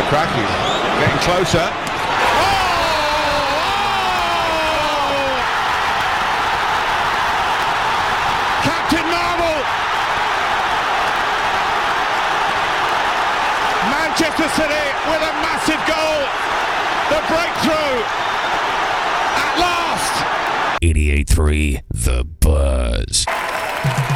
Lukaku getting closer. Captain Marvel! Manchester City with a massive goal. The breakthrough at last. 88.3 The Buzz.